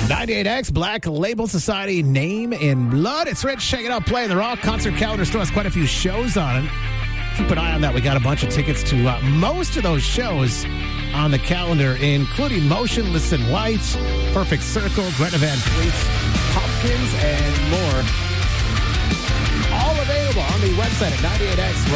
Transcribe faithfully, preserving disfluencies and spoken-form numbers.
ninety-eight X, Black Label Society, Name in Blood. It's Rich. Check it out. Playing the Rock concert calendar still has quite a few shows on it. Keep an eye on that. We got a bunch of tickets to uh, most of those shows on the calendar, including Motionless in White, Perfect Circle, Greta Van Fleet, Pumpkins, and more. All available on the website at ninety-eight X.